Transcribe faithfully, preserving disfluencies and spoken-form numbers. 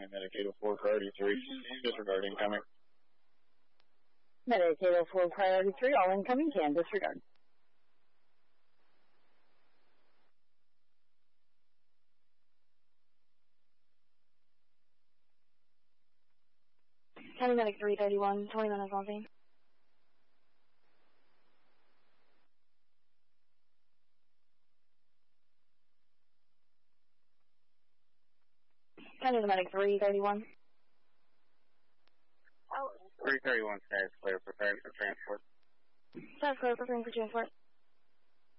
County Medic eight oh four, priority three, disregard incoming. Medic eight oh four, priority three, all incoming can disregard. County Medic three thirty-one, twenty minutes on scene. County Medic three thirty-one. three thirty-one, status clear, preparing for transport. Status clear, preparing for transport.